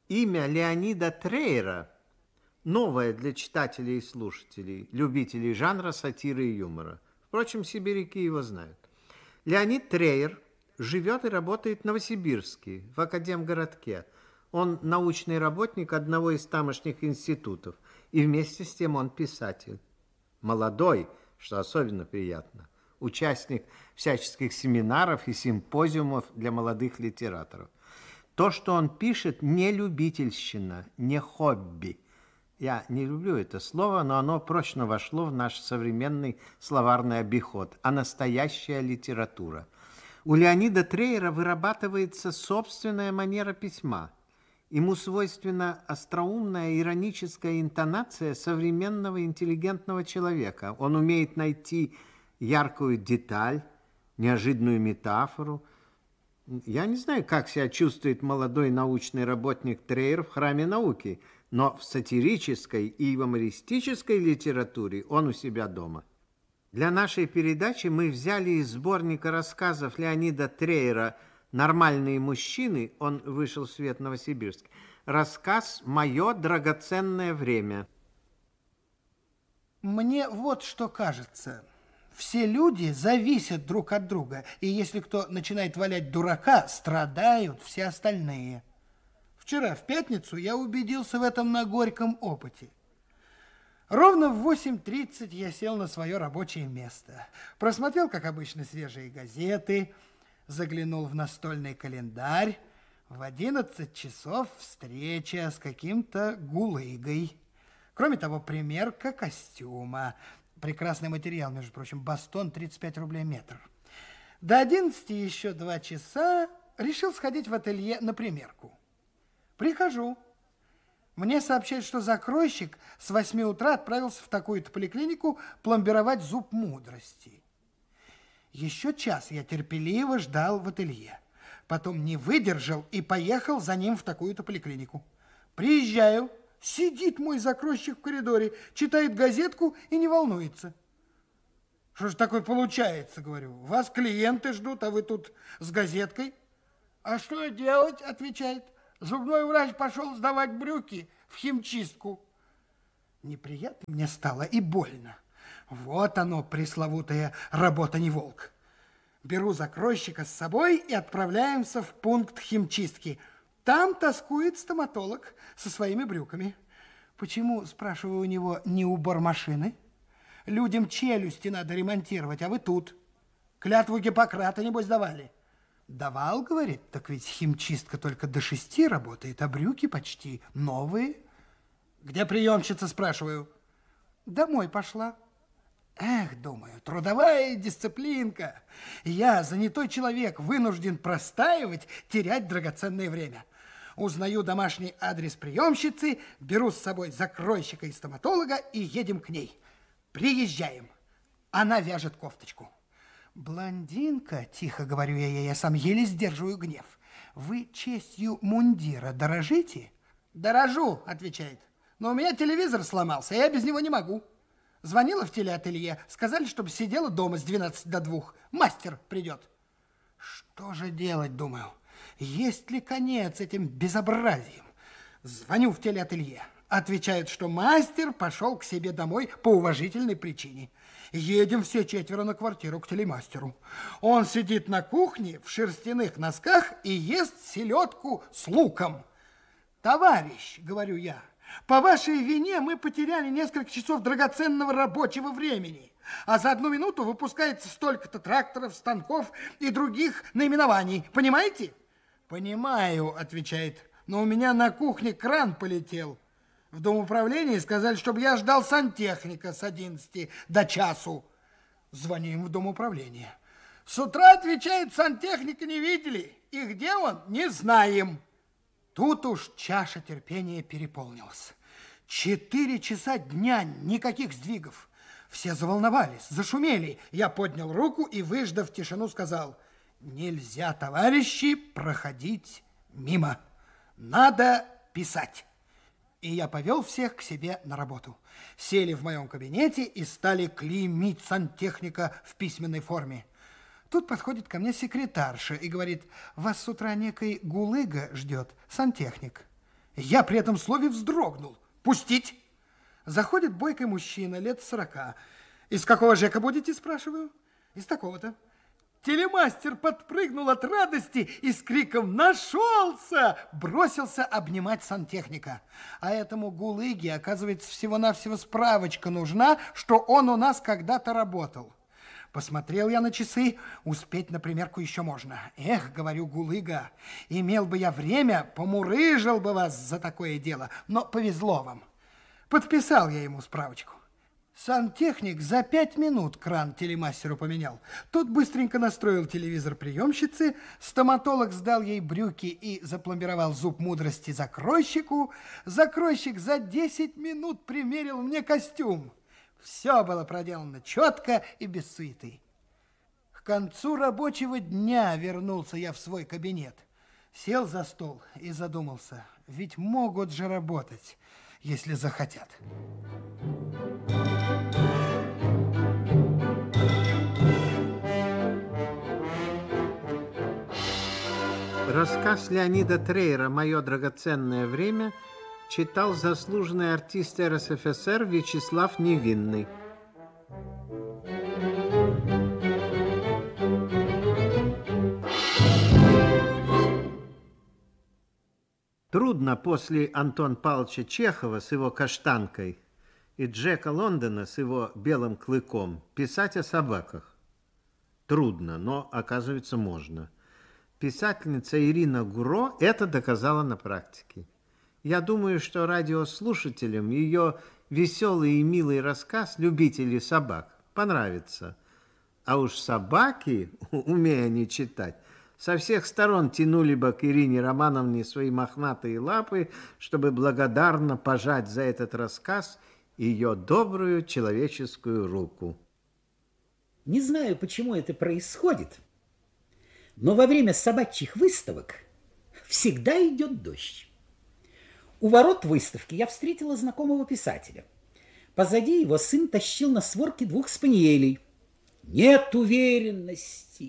Имя Леонида Трейера новое для читателей и слушателей, любителей жанра сатиры и юмора. Впрочем, сибиряки его знают. Леонид Трейер живет и работает в Новосибирске, в Академгородке. Он научный работник одного из тамошних институтов, и вместе с тем он писатель. Молодой, что особенно приятно, участник всяческих семинаров и симпозиумов для молодых литераторов. То, что он пишет, не любительщина, не хобби. Я не люблю это слово, но оно прочно вошло в наш современный словарный обиход, а настоящая литература. У Леонида Трейера вырабатывается собственная манера письма. Ему свойственна остроумная ироническая интонация современного интеллигентного человека. Он умеет найти яркую деталь, неожиданную метафору. Я не знаю, как себя чувствует молодой научный работник Трейер в храме науки, но в сатирической и юмористической литературе он у себя дома. Для нашей передачи мы взяли из сборника рассказов Леонида Трейера «Нормальные мужчины», он вышел в свет в Новосибирске, рассказ «Мое драгоценное время». Мне вот что кажется. Все люди зависят друг от друга, и если кто начинает валять дурака, страдают все остальные. Вчера, в пятницу, я убедился в этом на горьком опыте. Ровно в 8:30 я сел на свое рабочее место. Просмотрел, как обычно, свежие газеты, заглянул в настольный календарь. В 11 часов встреча с каким-то гулыгой. Кроме того, примерка костюма. Прекрасный материал, между прочим, бастон, 35 рублей метр. До 11 еще 2 часа решил сходить в ателье на примерку. Прихожу. Мне сообщают, что закройщик с 8 утра отправился в такую-то поликлинику пломбировать зуб мудрости. Еще час я терпеливо ждал в ателье. Потом не выдержал и поехал за ним в такую-то поликлинику. Приезжаю, сидит мой закройщик в коридоре, читает газетку и не волнуется. Что же такое получается, говорю. Вас клиенты ждут, а вы тут с газеткой. А что делать, отвечает. Зубной врач пошел сдавать брюки в химчистку. Неприятно мне стало и больно. Вот оно, пресловутая работа не волк. Беру закройщика с собой и отправляемся в пункт химчистки. Там тоскует стоматолог со своими брюками. Почему, спрашиваю у него, не убор машины? Людям челюсти надо ремонтировать, а вы тут. Клятву Гиппократа, небось, давали. Давал, говорит, так ведь химчистка только до 6 работает, а брюки почти новые. Где приемщица, спрашиваю? Домой пошла. Эх, думаю, трудовая дисциплинка. Я, занятой человек, вынужден простаивать, терять драгоценное время. Узнаю домашний адрес приемщицы, беру с собой закройщика и стоматолога и едем к ней. Приезжаем. Она вяжет кофточку. Блондинка, тихо говорю я сам еле сдерживаю гнев. Вы честью мундира дорожите? Дорожу, отвечает. Но у меня телевизор сломался, я без него не могу. Звонила в телеателье, сказали, чтобы сидела дома с 12 до 2. Мастер придет. Что же делать, думаю? Есть ли конец этим безобразием? Звоню в телеателье. Отвечают, что мастер пошел к себе домой по уважительной причине. Едем все 4 на квартиру к телемастеру. Он сидит на кухне в шерстяных носках и ест селедку с луком. Товарищ, говорю я, по вашей вине мы потеряли несколько часов драгоценного рабочего времени. А за 1 минуту выпускается столько-то тракторов, станков и других наименований. Понимаете? Понимаю, отвечает, но у меня на кухне кран полетел. В домоуправлении сказали, чтобы я ждал сантехника с 11 до часу. Звоним в домоуправление. С утра, отвечает, сантехника не видели. И где он, не знаем. Тут уж чаша терпения переполнилась. 4 часа дня, никаких сдвигов. Все заволновались, зашумели. Я поднял руку и, выждав тишину, сказал: нельзя, товарищи, проходить мимо. Надо писать. И я повел всех к себе на работу. Сели в моем кабинете и стали клеймить сантехника в письменной форме. Тут подходит ко мне секретарша и говорит: вас с утра некий гулыга ждет, сантехник. Я при этом слове вздрогнул. Пустить! Заходит бойкий мужчина, лет 40. Из какого ЖЭКа будете, спрашиваю? Из такого-то. Телемастер подпрыгнул от радости и с криком «Нашелся!» бросился обнимать сантехника. А этому гулыге, оказывается, всего-навсего справочка нужна, что он у нас когда-то работал. Посмотрел я на часы, успеть на примерку еще можно. Эх, говорю, гулыга, имел бы я время, помурыжил бы вас за такое дело, но повезло вам. Подписал я ему справочку. Сантехник за 5 минут кран телемастеру поменял. Тот быстренько настроил телевизор приемщицы, стоматолог сдал ей брюки и запломбировал зуб мудрости закройщику. Закройщик за 10 минут примерил мне костюм. Все было проделано четко и без суеты. К концу рабочего дня вернулся я в свой кабинет. Сел за стол и задумался, ведь могут же работать, если захотят. Рассказ Леонида Трейера «Мое драгоценное время» читал заслуженный артист РСФСР Вячеслав Невинный. Трудно после Антона Павловича Чехова с его «Каштанкой» и Джека Лондона с его «Белым клыком» писать о собаках. Трудно, но, оказывается, можно. Писательница Ирина Гуро это доказала на практике. Я думаю, что радиослушателям ее веселый и милый рассказ «Любители собак» понравится. А уж собаки, умея они читать, со всех сторон тянули бы к Ирине Романовне свои мохнатые лапы, чтобы благодарно пожать за этот рассказ ее добрую человеческую руку. Не знаю, почему это происходит, но во время собачьих выставок всегда идет дождь. У ворот выставки я встретила знакомого писателя. Позади его сын тащил на сворке 2 спаниелей. «Нет уверенности,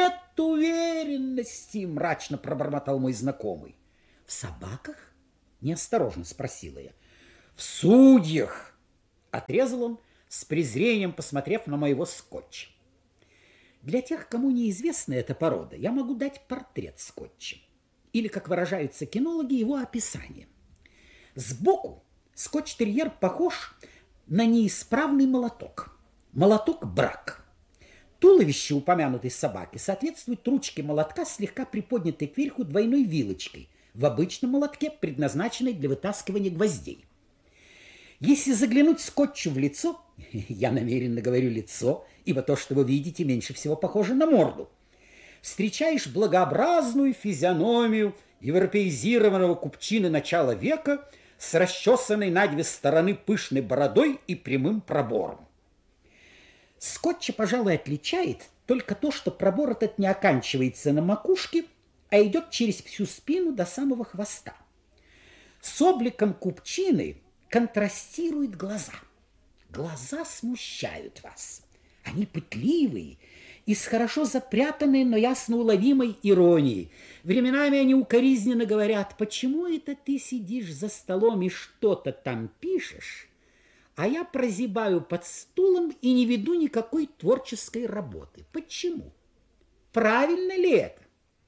мрачно пробормотал мой знакомый. «В собаках?» – неосторожно спросила я. «В судьях!» – отрезал он, с презрением посмотрев на моего скотча. Для тех, кому неизвестна эта порода, я могу дать портрет скотча. Или, как выражаются кинологи, его описание. Сбоку скотч-терьер похож на неисправный молоток. Молоток-брак. Туловище упомянутой собаки соответствует ручке молотка, слегка приподнятой кверху двойной вилочкой, в обычном молотке, предназначенной для вытаскивания гвоздей. Если заглянуть скотчу в лицо, я намеренно говорю лицо, ибо то, что вы видите, меньше всего похоже на морду, встречаешь благообразную физиономию европеизированного купчины начала века с расчесанной на 2 стороны пышной бородой и прямым пробором. Скотча, пожалуй, отличает только то, что пробор этот не оканчивается на макушке, а идет через всю спину до самого хвоста. С обликом купчины контрастируют глаза. Глаза смущают вас. Они пытливые и с хорошо запрятанной, но ясно уловимой иронией. Временами они укоризненно говорят: «Почему это ты сидишь за столом и что-то там пишешь, а я прозябаю под стулом и не веду никакой творческой работы? Почему? Правильно ли это?»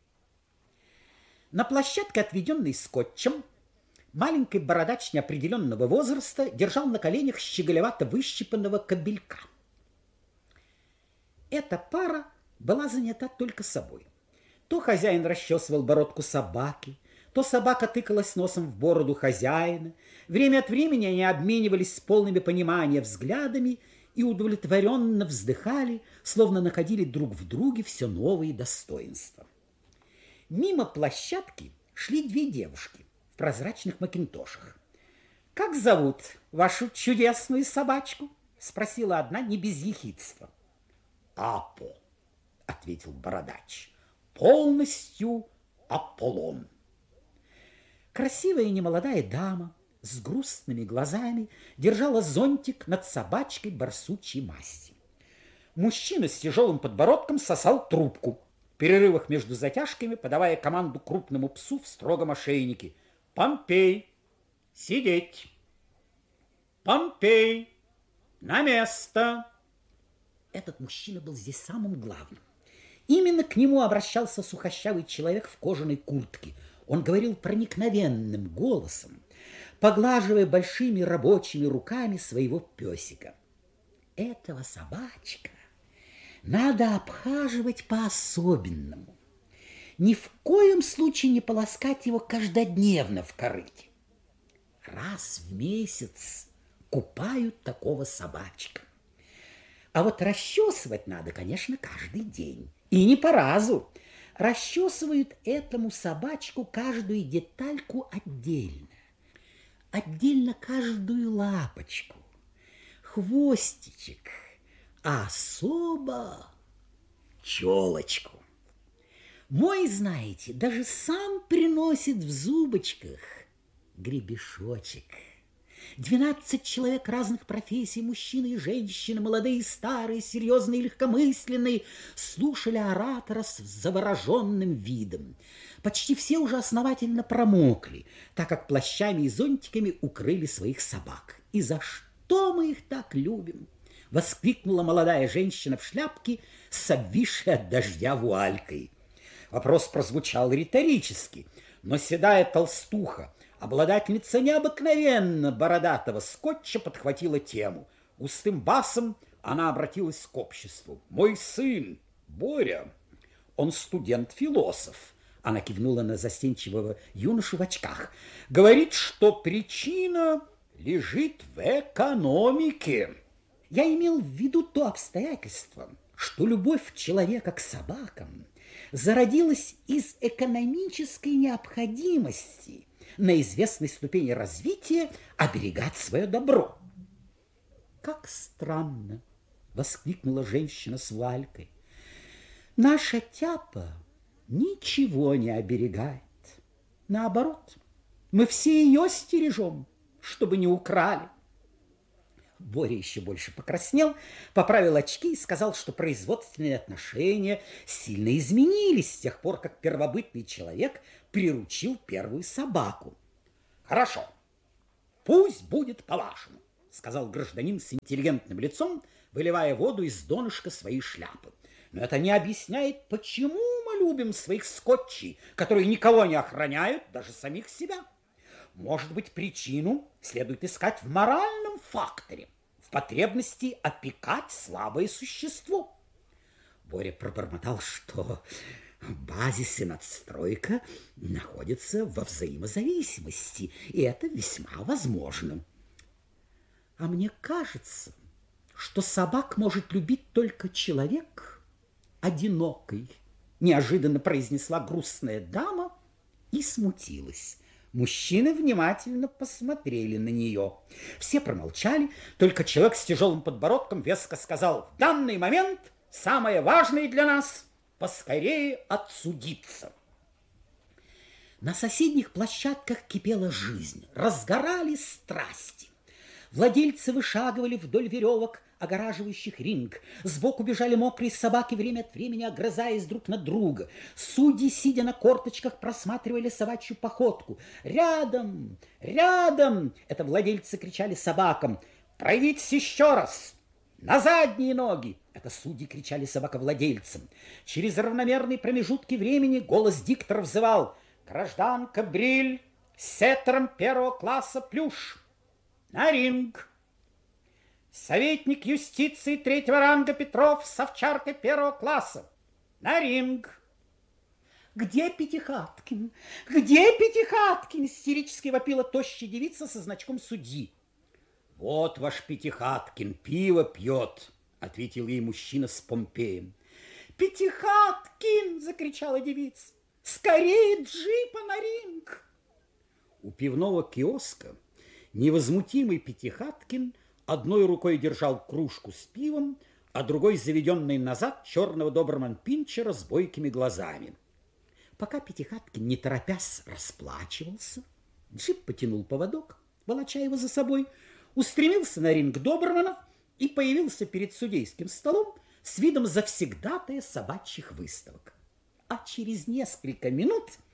На площадке, отведенной скотчем, маленький бородач неопределенного возраста держал на коленях щеголевато выщипанного кобелька. Эта пара была занята только собой. То хозяин расчесывал бородку собаки, то собака тыкалась носом в бороду хозяина. Время от времени они обменивались с полными понимания взглядами и удовлетворенно вздыхали, словно находили друг в друге все новые достоинства. Мимо площадки шли 2 девушки в прозрачных макинтошах. «Как зовут вашу чудесную собачку?» – спросила одна не без ехидства. «Апо», – ответил бородач, – «полностью Аполлон». Красивая немолодая дама с грустными глазами держала зонтик над собачкой барсучьей масти. Мужчина с тяжелым подбородком сосал трубку, в перерывах между затяжками подавая команду крупному псу в строгом ошейнике. Помпей, сидеть. Помпей, на место. Этот мужчина был здесь самым главным. Именно к нему обращался сухощавый человек в кожаной куртке. Он говорил проникновенным голосом, поглаживая большими рабочими руками своего песика. Этого собачка надо обхаживать по-особенному. Ни в коем случае не полоскать его каждодневно в корыте. Раз в месяц купают такого собачка. А вот расчесывать надо, конечно, каждый день. И не по разу. Расчесывают этому собачку каждую детальку отдельно. Отдельно каждую лапочку, хвостичек, а особо челочку. Мой, знаете, даже сам приносит в зубочках гребешочек. 12 человек разных профессий, мужчины и женщины, молодые и старые, серьезные и легкомысленные, слушали оратора с завороженным видом. Почти все уже основательно промокли, так как плащами и зонтиками укрыли своих собак. «И за что мы их так любим?» — воскликнула молодая женщина в шляпке с обвисшей от дождя вуалькой. Вопрос прозвучал риторически, но седая толстуха, обладательница необыкновенно бородатого скотча, подхватила тему. Устым басом она обратилась к обществу. «Мой сын, Боря, он студент-философ». Она кивнула на застенчивого юношу в очках. «Говорит, что причина лежит в экономике». Я имел в виду то обстоятельство, что любовь человека к собакам зародилась из экономической необходимости на известной ступени развития оберегать свое добро. «Как странно!» — воскликнула женщина с вуалькой. «Наша Тяпа ничего не оберегает. Наоборот, мы все ее стережем, чтобы не украли». Боря еще больше покраснел, поправил очки и сказал, что производственные отношения сильно изменились с тех пор, как первобытный человек приручил первую собаку. «Хорошо, пусть будет по-вашему», — сказал гражданин с интеллигентным лицом, выливая воду из донышка своей шляпы. «Но это не объясняет, почему мы любим своих скотчей, которые никого не охраняют, даже самих себя. Может быть, причину следует искать в моральном факторе, в потребности опекать слабое существо». Боря пробормотал, что базис и надстройка находятся во взаимозависимости, и это весьма возможно. «А мне кажется, что собак может любить только человек одинокий», неожиданно произнесла грустная дама и смутилась. Мужчины внимательно посмотрели на нее. Все промолчали, только человек с тяжелым подбородком веско сказал: «В данный момент самое важное для нас — поскорее отсудиться». На соседних площадках кипела жизнь, разгорались страсти. Владельцы вышагивали вдоль веревок, огораживающих ринг. Сбоку бежали мокрые собаки, время от времени огрызаясь друг на друга. Судьи, сидя на корточках, просматривали собачью походку. «Рядом! Рядом!» — это владельцы кричали собакам. «Проявитесь еще раз! На задние ноги!» — это судьи кричали собаковладельцам. Через равномерные промежутки времени голос диктора взывал: «Гражданка Бриль с сеттером первого класса плюш! На ринг!» «Советник юстиции третьего ранга Петров с овчаркой первого класса! На ринг!» «Где Пятихаткин? Где Пятихаткин?» — истерически вопила тощая девица со значком судьи. «Вот ваш Пятихаткин пиво пьет», — ответил ей мужчина с Помпеем. «Пятихаткин!» — закричала девица. «Скорее джипа на ринг!» У пивного киоска невозмутимый Пятихаткин одной рукой держал кружку с пивом, а другой заведенный назад черного доберман-пинчера с бойкими глазами. Пока Пятихаткин, не торопясь, расплачивался, джип потянул поводок, волоча его за собой, устремился на ринг доберманов и появился перед судейским столом с видом завсегдатая собачьих выставок. А через несколько минут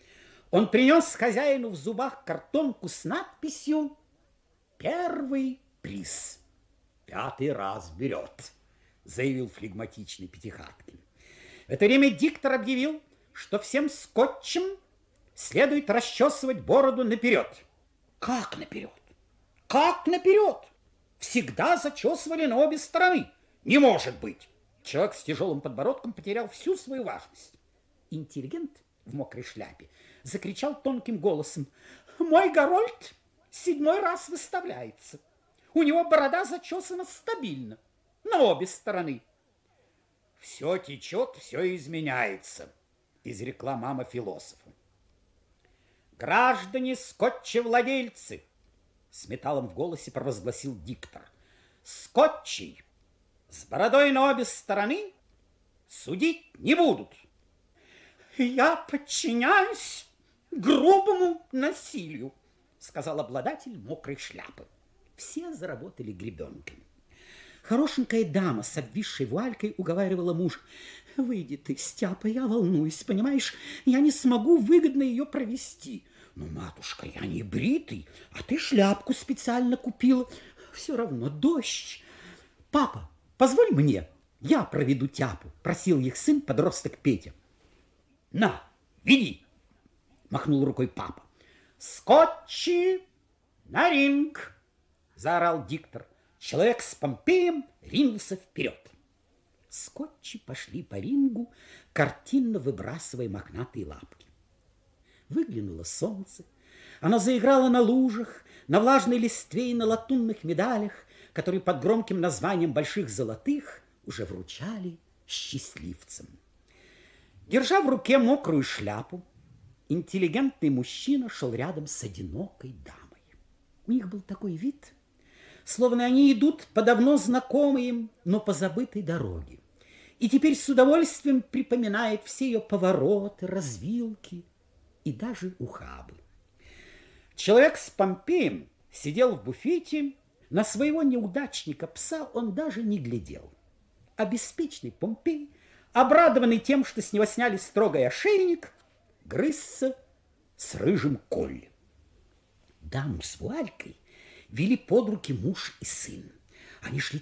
Он принес хозяину в зубах картонку с надписью «Первый приз». «5-й раз берет», заявил флегматичный Пятихаткин. В это время диктор объявил, что всем скотчем следует расчесывать бороду наперед. Как наперед? Как наперед? Всегда зачесывали на обе стороны. Не может быть. Человек с тяжелым подбородком потерял всю свою важность. Интеллигент в мокрой шляпе закричал тонким голосом: «Мой Гарольд 7-й раз выставляется. У него борода зачесана стабильно, на обе стороны». «Все течет, все изменяется», изрекла мама философу. «Граждане скотчевладельцы», с металлом в голосе провозгласил диктор, «скотчей с бородой на обе стороны судить не будут». «Я подчиняюсь грубому насилию», сказал обладатель мокрой шляпы. Все заработали гребенками. Хорошенькая дама с обвисшей вуалькой уговаривала мужа: «Выйди ты, Стяпа, я волнуюсь, понимаешь, я не смогу выгодно ее провести». «Ну, матушка, я не бритый, а ты шляпку специально купила. Все равно дождь. Папа, позволь мне, я проведу Тяпу», просил их сын, подросток Петя. «На, веди», махнул рукой папа. «Скотчи на ринг», заорал диктор. Человек с Помпеем ринулся вперед. Скотчи пошли по рингу, картинно выбрасывая мохнатые лапки. Выглянуло солнце. Оно заиграло на лужах, на влажной листве и на латунных медалях, которые под громким названием больших золотых уже вручали счастливцам. Держа в руке мокрую шляпу, интеллигентный мужчина шел рядом с одинокой дамой. У них был такой вид, словно они идут по давно знакомой им, но позабытой дороге, и теперь с удовольствием припоминает все ее повороты, развилки и даже ухабы. Человек с Помпеем сидел в буфете, на своего неудачника пса он даже не глядел. А беспечный Помпей, обрадованный тем, что с него сняли строгий ошейник, грызся с рыжим Колли. Даму с вуалькой вели под руки муж и сын. Они шли